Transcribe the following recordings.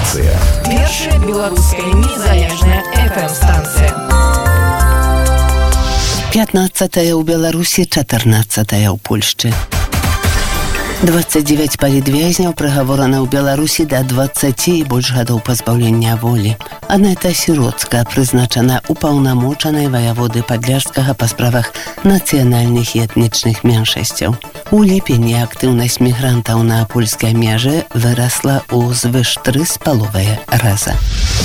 станція. Першая беларуская незалежная FM-станція. 15-я ў Беларусі, 14-я ў Польшчы. 29 палітвязняў прыгаворана ў Беларусі да 20 і больш гадоў пазбаўлення волі. Анета Сіроцкая прызначана упаўнамочанай ваяводы Падляшскага па справах нацыянальных і этнічных меншасцяў. У ліпені актыўнасць мігрантаў на польскай межы вырасла ў звыш 3,5 раза.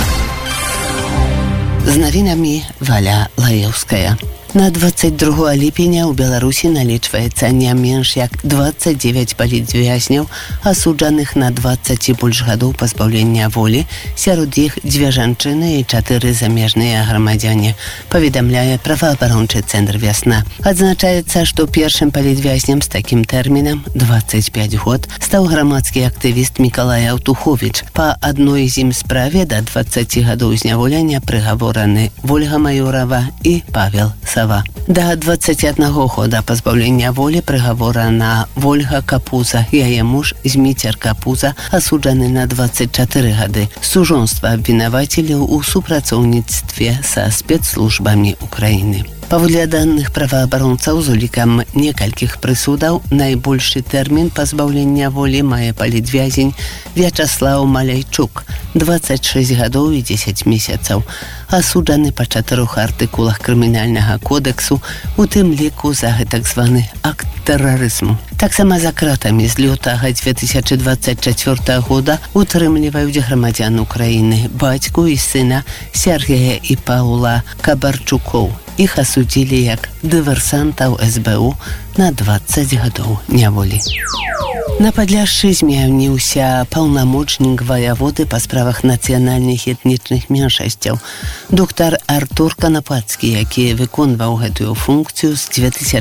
З навінамі Валя Лаеўская. На 22 ліпеня ў Беларусі налічваецца не менш як 29 палітвязняў, асуджаных на 20 і больш гадоў пазбаўлення волі, сярод іх 2 жанчыны і 4 замежныя грамадзяне, паведамляе праваабарончы цэнтр «Вясна». Адзначаецца, што першым палітвязням з такім тэрмінам 25 год стаў грамадскі актывіст Мікалай Аўтуховіч. Па адной з ім справе да 20 гадоў зняволення прыгавораны Вольга Маёрава і Павел Сава. Да 21 года пазбаўлення волі прыгаворана Вольга Капуза, яе муж Зміцер Капуза, асуджаны на 24 гады. Сужонства абвінавацілі ў супрацоўніцтве са спецслужбамі Украіны. Паводле даных праваабаронцаў з улікам некалькіх прысудаў, найбольшы тэрмін пазбаўлення волі мае палітвязень Вячаслаў Маляйчук, 26 гадоў і 10 месяцаў, асуджаны па 4 артыкулах крымінальнага кодексу, у тым ліку за гэтак званы акт тэрарызму. Таксама за кратамі з лютага 2024 года утрымліваюць грамадзян Украіны, бацьку і сына Сергея і Паула Кабарчукоў. Іх асудзілі як дыверсантаў СБУ на 20 гадоў няволі. На Падляшшы змяніўся паўнамочнік ваяводы па справах нацыянальных і этнічных меншасцяў. Доктар Артур Канапацкі, які выконваў гэтую функцыю з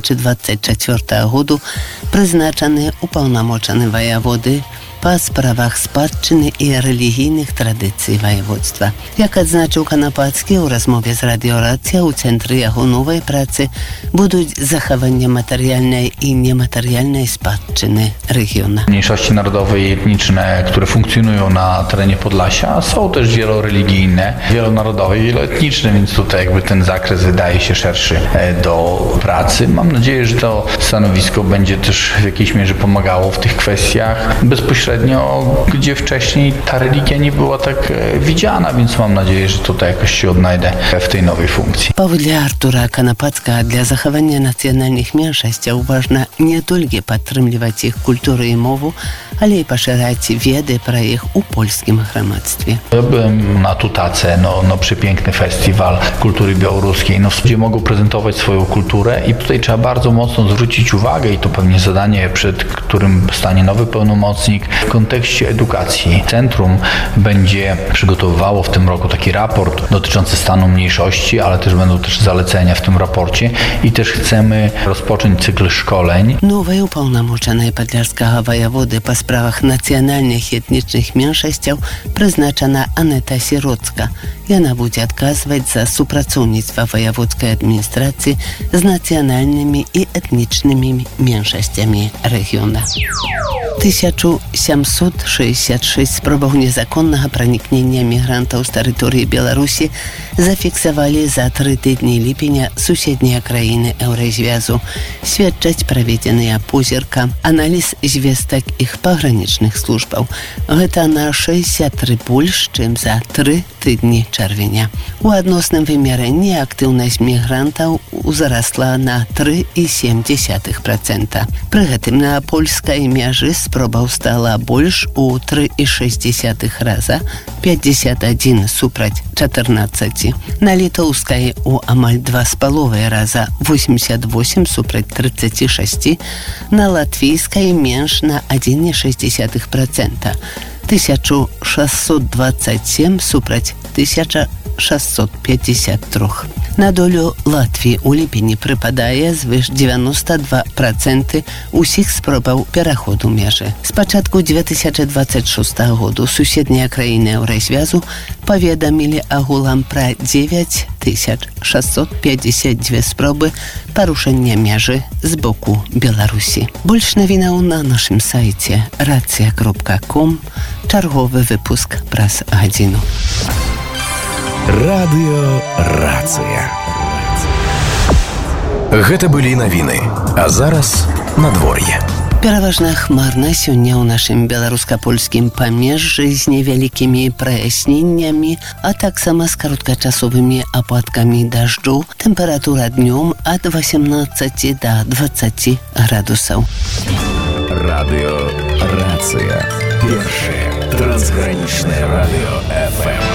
2024 году, прызначаны упаўнамочаны ваяводы па справах спадчыны і рэлігійных традыцый ваяводства. Як адзначыў Канапацкі ў размове з радыёрацыя, у цэнтры яго новай працы будуць захаванне матэрыяльнай і нематэрыяльnej spадczyny regiona. Mniejszości narodowe i etniczne, które funkcjonują na terenie Podlasia, są też wieloreligijne, wielonarodowe i wieloetniczne, więc tutaj jakby ten zakres wydaje się szerszy do pracy. Mam nadzieję, że to stanowisko będzie też w jakiejś mierze pomagało w tych kwestiach bezpośrednio, gdzie wcześniej ta religia nie była tak widziana, więc mam nadzieję, że tutaj jakoś się odnajdę w tej nowej funkcji. Паводле Артура Канапацкага, для захавання нацыянальных меншасцяў важна не толькі падтрымліваць іх культуру і мову, ale i poszerzać wiedzy про ich u polskim gramadztwie. Ja byłem na Tutace, przepiękny festiwal kultury białoruskiej, gdzie mogą prezentować swoją kulturę i tutaj trzeba bardzo mocno zwrócić uwagę i to pewnie zadanie, przed którym stanie nowy pełnomocnik w kontekście edukacji. Centrum będzie przygotowywało w tym roku taki raport dotyczący stanu mniejszości, ale też będą też zalecenia w tym raporcie i też chcemy rozpocząć cykl szkoleń. Nowej upełnomoczonej Podlaskiego wojewody po sprawach nacjonalnych i etnicznych mniejszościów przeznaczona Aneta Sirocka. Ona będzie odkazywać za współpracownictwo wojewodzkiej administracji z nacjonalnymi i etnicznymi mniejszościami regionu. 1766 spróbow niezakонnego проникнення migrantów z terytorii Białorusi zafiksowali za 3 tygodnie lipienia sąsiednie krainy Eurozwiązku. Świadczyć prowadzono pozierka analiz zwiestek ich pogranicznych służbów. To na 63 больш, czym za 3 tygodnie czerwienia. U odnosnym wymiarze nieaktywność migrantów wzrosła na 3,7%. Przy tym na polskiej mierze spróbow stała больш u 3,6 raza, 51 suprać 14. Na litowskiej u amal 2,5 raza, 88 suprać 36. Na latwijskiej mniejsz na 1,6%. 1627 suprać 1653. Na долю Латвії у ліпені припадає звыш 92% усіх спробаў пераходу межы. З пачатку 2026 году суседнія краіны Еўразвязу паведамілі агулам пра 9652 спробы парушэння межы з боку Беларусі. Больш навінаў на нашым сайце racja.com. Czargowy wypusk Press 1. Радыёрацыя. Гэта былі навіны, а зараз надвор'е. Пераважна хмарна сёння ў нашым беларуска-польскім памежжы з невялікімі праясненнямі, а таксама з кароткачасовымі ападкамі дажджу. Тэмпература днём ад 18 до 20 градусаў. Радыёрацыя. Першае трансгранічнае радыё FM.